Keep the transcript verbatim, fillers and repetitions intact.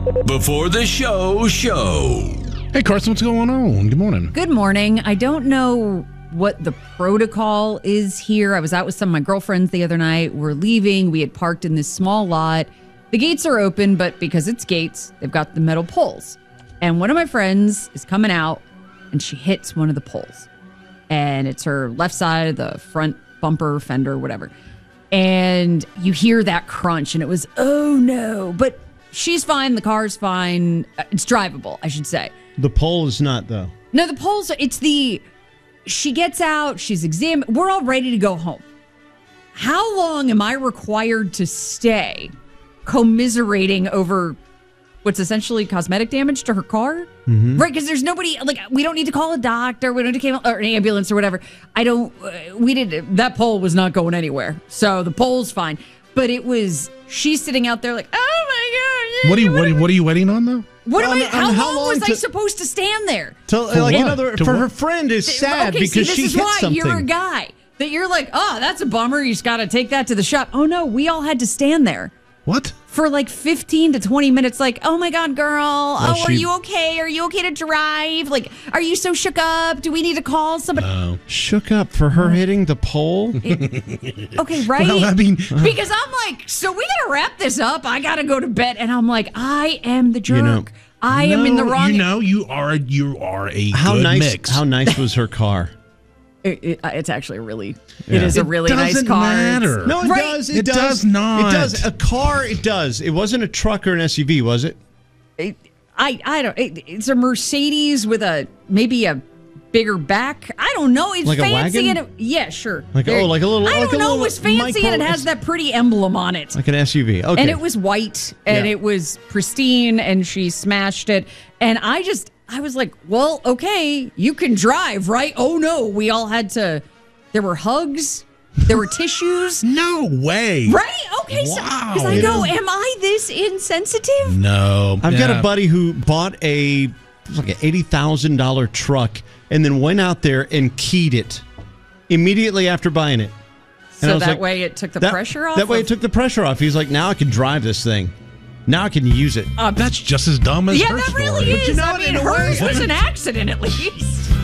Before the show show. Hey, Carson, what's going on? Good morning. Good morning. I don't know what the protocol is here. I was out with some of my girlfriends the other night. We're leaving. We had parked in this small lot. The gates are open, but because it's gates, they've got the metal poles. And one of my friends is coming out, and she hits one of the poles. And it's her left side of the front bumper, fender, whatever. And you hear that crunch, and it was, oh, no. But she's fine. The car's fine. It's drivable, I should say. The pole is not, though. No, the poles, it's the... She gets out, she's examined. We're all ready to go home. How long am I required to stay commiserating over what's essentially cosmetic damage to her car? Mm-hmm. Right, because there's nobody, like, we don't need to call a doctor, we don't need to call or an ambulance or whatever. I don't, uh, we did, that pole was not going anywhere. So the pole's fine. But it was, she's sitting out there like, oh my God. What are you, what are you, what are you waiting on, though? What am Um, I, how, um, how long, long was to- I supposed to stand there? To, For like what? another, To for what? her friend is sad okay, because see, this she is hit why something. You're a guy that you're like, oh, that's a bummer. You just got to take that to the shop. Oh, no, we all had to stand there What? for like fifteen to twenty minutes. Like, oh, my God, girl. Well, oh, are she- you okay? Are you okay to drive? Like, are you so shook up? Do we need to call somebody? Oh. Shook up for her hitting the pole. Okay, right? Well, I mean, Because I'm like, so we got to wrap this up. I got to go to bed. And I'm like, I am the jerk. You know, I am in the no, wrong. You know, you are you are a How good nice! mix. How nice was her car? It, it, it's actually a really, Yeah. it is a It really nice doesn't car. matter. No, it Right. does. It, It does. does not. It does. A car. It does. It wasn't a truck or an S U V, was it? It, I I don't. It, it's a Mercedes with a maybe a bigger back. I don't know. It's Like a fancy wagon? and it, yeah, sure. Like, oh, like a little- I like don't a know. little It was fancy micro- and it has that pretty emblem on it. Like an S U V. Okay. And it was white and Yeah. it was pristine and she smashed it. And I just I was like, well, okay, you can drive, right? Oh no, we all had to. There were hugs. There were tissues. No way. Right? Okay. So, Wow. because I go, am I this insensitive? No. I've got yeah. a buddy who bought a it was like an eighty thousand dollar truck and then went out there and keyed it immediately after buying it. And I So was that like, way it took the that, pressure off? That way of- it took the pressure off. He's like, now I can drive this thing. Now I can use it. Uh, That's just as dumb as yeah, her that story. really is. you know I what, mean, in a hers way- was an accident at least.